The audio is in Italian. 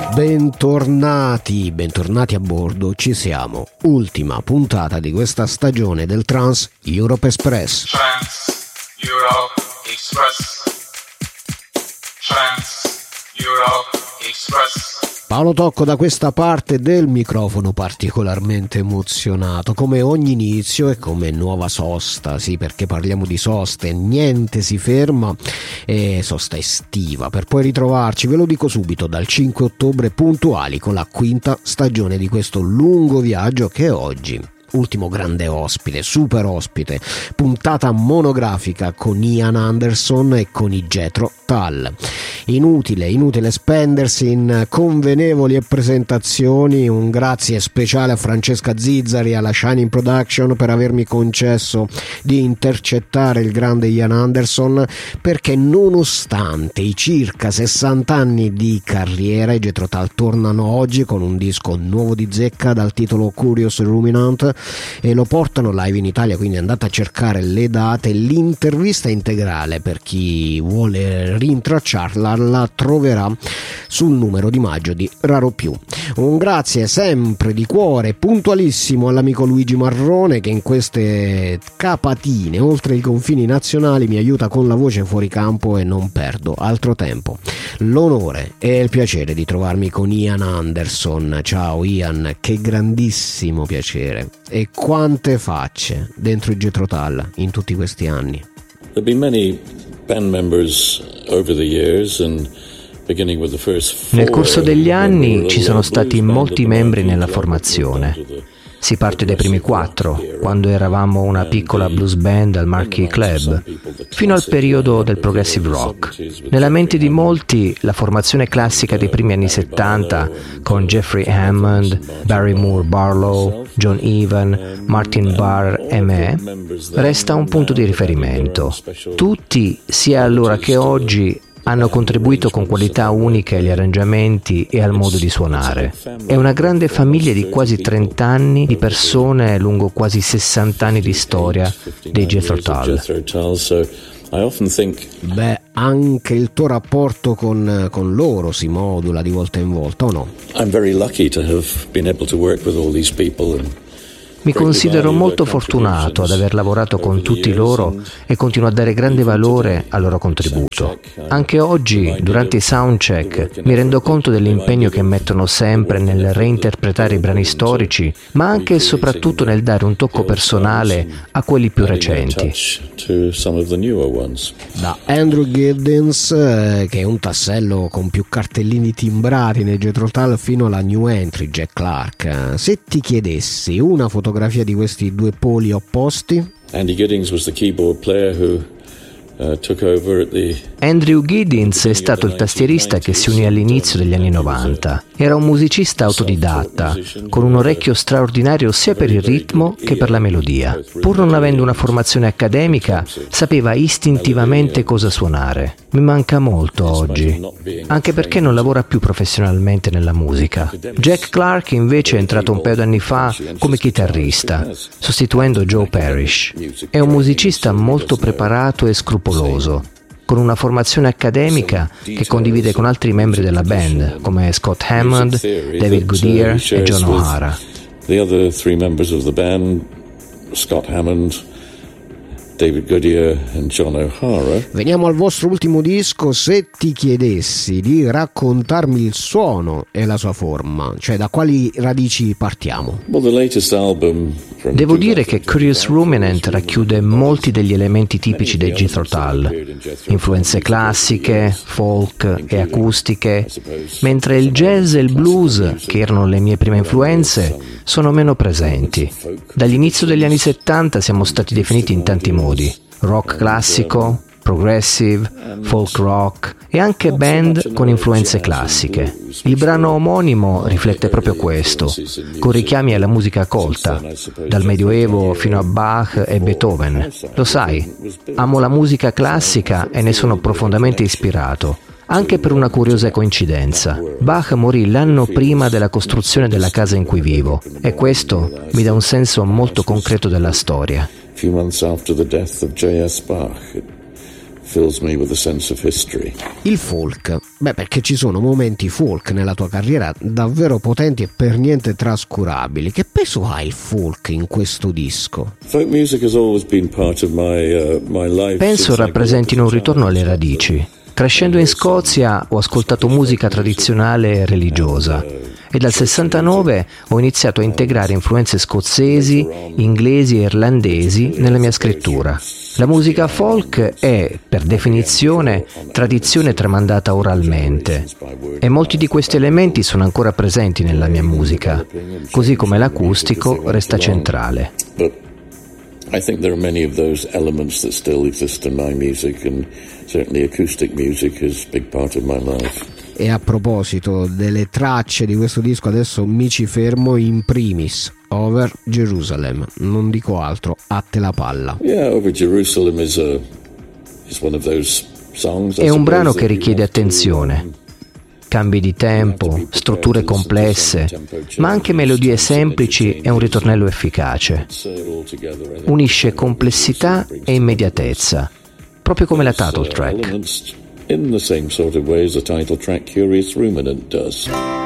Bentornati a bordo, ci siamo. Ultima puntata di questa stagione del Trans Europe Express. Trans Europe Express. Trans Europe Express. Paolo Tocco da questa parte del microfono, particolarmente emozionato, come ogni inizio e come nuova sosta, sì, perché parliamo di soste, niente si ferma, e sosta estiva, per poi ritrovarci, ve lo dico subito, dal 5 ottobre puntuali con la quinta stagione di questo lungo viaggio che oggi... ultimo grande ospite, super ospite, puntata monografica con Ian Anderson e con i Jethro Tull. Inutile spendersi in convenevoli e presentazioni. Un grazie speciale a Francesca Zizzari e alla Shining Production per avermi concesso di intercettare il grande Ian Anderson, perché nonostante i circa 60 anni di carriera, i Jethro Tull tornano oggi con un disco nuovo di zecca dal titolo Curious Ruminant e lo portano live in Italia, quindi andate a cercare le date. L'intervista integrale, per chi vuole rintracciarla, la troverà sul numero di maggio di Raro Più. Un grazie sempre di cuore puntualissimo all'amico Luigi Marrone, che in queste capatine oltre i confini nazionali mi aiuta con la voce fuori campo e non perdo altro tempo. L'onore e il piacere di trovarmi con Ian Anderson. Ciao Ian, che grandissimo piacere. E quante facce dentro i Jethro Tull in tutti questi anni. There have been many band members over the years, and beginning with the first four. Nel corso degli anni ci sono stati molti membri nella formazione. Si parte dai primi 4, quando eravamo una piccola blues band al Marquee Club, fino al periodo del progressive rock. Nella mente di molti, la formazione classica dei primi anni 70, con Jeffrey Hammond, Barry Moore Barlow, John Evan, Martin Barr e me, resta un punto di riferimento. Tutti, sia allora che oggi, hanno contribuito con qualità uniche agli arrangiamenti e al modo di suonare. È una grande famiglia di quasi 30 anni di persone lungo quasi 60 anni di storia dei Jethro Tull. Beh, anche il tuo rapporto con loro si modula di volta in volta, o no? I'm very lucky to have been able to work with all these people and Mi considero molto fortunato ad aver lavorato con tutti loro e continuo a dare grande valore al loro contributo. Anche oggi, durante i soundcheck, mi rendo conto dell'impegno che mettono sempre nel reinterpretare i brani storici, ma anche e soprattutto nel dare un tocco personale a quelli più recenti. Da Andrew Giddens, che è un tassello con più cartellini timbrati nei Jethro Tull, fino alla new entry Jack Clark. Se ti chiedessi una fotografia di questi due poli opposti? Andy Giddings was the keyboard player who took over at the... Andrew Giddens è stato il tastierista che si unì all'inizio degli anni 90. Era un musicista autodidatta, con un orecchio straordinario sia per il ritmo che per la melodia. Pur non avendo una formazione accademica, sapeva istintivamente cosa suonare. Mi manca molto oggi, anche perché non lavora più professionalmente nella musica. Jack Clark invece è entrato un paio d'anni fa come chitarrista, sostituendo Joe Parrish. È un musicista molto preparato e scrupoloso, con una formazione accademica che condivide con altri membri della band, come Scott Hammond, David Goodyear e John O'Hara. The other 3 members of the band, Scott Hammond, David Goodyear e John O'Hara. Veniamo al vostro ultimo disco. Se ti chiedessi di raccontarmi il suono e la sua forma, cioè da quali radici partiamo? Well, the latest album from Devo dire che Curious Ruminant racchiude molti degli elementi tipici dei Jethro Tull, influenze classiche, folk e acustiche, mentre il jazz e il blues, che erano le mie prime influenze, sono meno presenti. Dall'inizio degli anni 70 siamo stati definiti in tanti modi: rock classico, progressive, folk rock e anche band con influenze classiche. Il brano omonimo riflette proprio questo, con richiami alla musica colta, dal Medioevo fino a Bach e Beethoven. Lo sai, amo la musica classica e ne sono profondamente ispirato, anche per una curiosa coincidenza. Bach morì l'anno prima della costruzione della casa in cui vivo e questo mi dà un senso molto concreto della storia. few months after the death of J.S. Bach. It fills me with a sense of history. Il folk, perché ci sono momenti folk nella tua carriera davvero potenti e per niente trascurabili. Che peso ha il folk in questo disco? Folk music has always been part of my life. Penso rappresentino un ritorno alle radici. Crescendo in Scozia ho ascoltato musica tradizionale e religiosa e dal 69 ho iniziato a integrare influenze scozzesi, inglesi e irlandesi nella mia scrittura. La musica folk è, per definizione, tradizione tramandata oralmente e molti di questi elementi sono ancora presenti nella mia musica, così come l'acustico resta centrale. I think there are many of those elements that still exist in my music, and certainly acoustic music is a big part of my life. E a proposito delle tracce di questo disco, adesso mi ci fermo in primis. Over Jerusalem, non dico altro, a te la palla. Yeah, Over Jerusalem is one of those songs. È un brano che richiede attenzione. Cambi di tempo, strutture complesse, ma anche melodie semplici e un ritornello efficace. Unisce complessità e immediatezza, proprio come la title track. In the same sort of way as the title track Curious Ruminant does.